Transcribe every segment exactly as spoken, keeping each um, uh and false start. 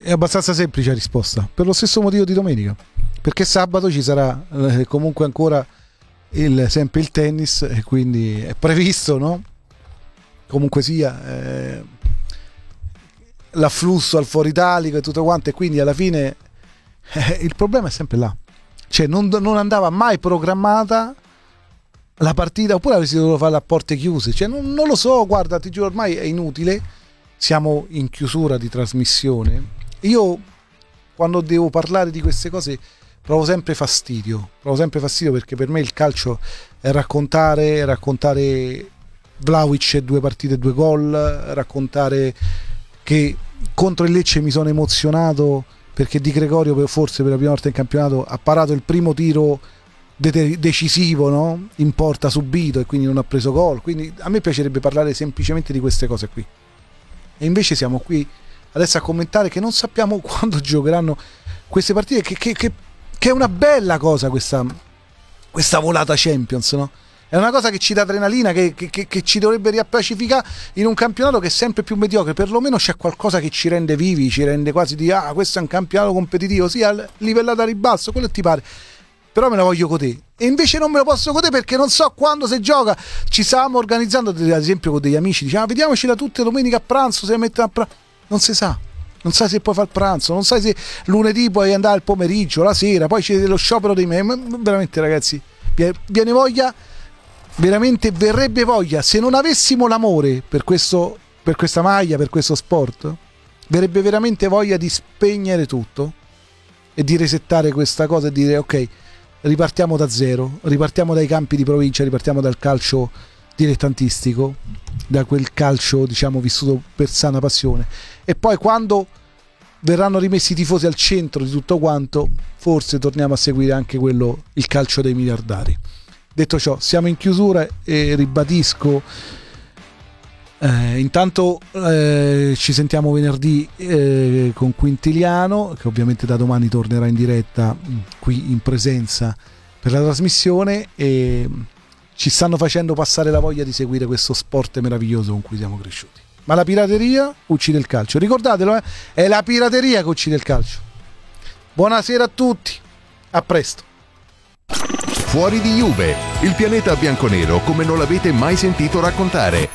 È abbastanza semplice la risposta, per lo stesso motivo di domenica, perché sabato ci sarà eh, comunque ancora il, sempre il tennis, e quindi è previsto, no? Comunque sia eh, l'afflusso al Foro Italico e tutto quanto, e quindi alla fine eh, il problema è sempre là, cioè non, non andava mai programmata la partita, oppure avresti dovuto farla a porte chiuse, cioè non, non lo so, guarda, ti giuro, ormai è inutile, siamo in chiusura di trasmissione. Io quando devo parlare di queste cose provo sempre fastidio, provo sempre fastidio perché per me il calcio è raccontare, è raccontare Vlahovic e due partite e due gol, raccontare che contro il Lecce mi sono emozionato perché Di Gregorio forse per la prima volta in campionato ha parato il primo tiro de- decisivo, no? In porta subito, e quindi non ha preso gol, quindi a me piacerebbe parlare semplicemente di queste cose qui, e invece siamo qui adesso a commentare che non sappiamo quando giocheranno queste partite, che, che, che, che è una bella cosa questa, questa volata Champions, no? È una cosa che ci dà adrenalina, che, che, che ci dovrebbe riappacificare in un campionato che è sempre più mediocre. Perlomeno c'è qualcosa che ci rende vivi, ci rende quasi di ah, questo è un campionato competitivo, sì, livellato a ribasso, quello ti pare, però me lo voglio godere, e invece non me lo posso godere perché non so quando si gioca. Ci stavamo organizzando ad esempio con degli amici, diciamo ah, vediamocela tutte domenica a pranzo, se mettono a pranzo. Non si sa, non sai se puoi fare il pranzo, non sai se lunedì puoi andare al pomeriggio, la sera, poi c'è lo sciopero dei me. Veramente ragazzi, viene voglia, veramente verrebbe voglia, se non avessimo l'amore per questo, per questa maglia, per questo sport, verrebbe veramente voglia di spegnere tutto e di resettare questa cosa e dire ok, ripartiamo da zero, ripartiamo dai campi di provincia, ripartiamo dal calcio dilettantistico, da quel calcio diciamo vissuto per sana passione, e poi quando verranno rimessi i tifosi al centro di tutto quanto, forse torniamo a seguire anche quello, il calcio dei miliardari. Detto ciò, siamo in chiusura e ribadisco eh, intanto eh, ci sentiamo venerdì eh, con Quintiliano, che ovviamente da domani tornerà in diretta qui in presenza per la trasmissione, e ci stanno facendo passare la voglia di seguire questo sport meraviglioso con cui siamo cresciuti. Ma la pirateria uccide il calcio, ricordatelo, eh? È la pirateria che uccide il calcio. Buonasera a tutti, a presto. Fuori di Juve, il pianeta bianconero come non l'avete mai sentito raccontare.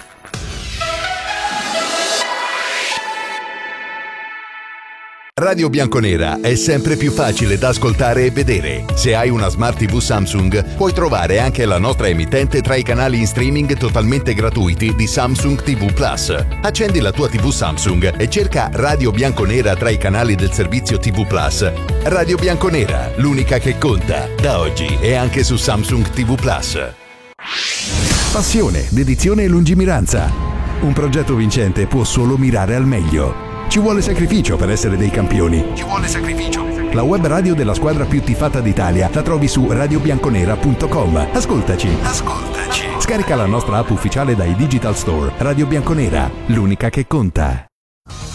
Radio Bianconera è sempre più facile da ascoltare e vedere. Se hai una Smart tivù Samsung, puoi trovare anche la nostra emittente tra i canali in streaming totalmente gratuiti di Samsung tivù Plus. Accendi la tua tivù Samsung e cerca Radio Bianconera tra i canali del servizio tivù Plus. Radio Bianconera, l'unica che conta, da oggi e anche su Samsung tivù Plus. Passione, dedizione e lungimiranza. Un progetto vincente può solo mirare al meglio. Ci vuole sacrificio per essere dei campioni. Ci vuole sacrificio. La web radio della squadra più tifata d'Italia la trovi su radio bianconera punto com. Ascoltaci. Ascoltaci. Scarica la nostra app ufficiale dai Digital Store. Radio Bianconera, l'unica che conta.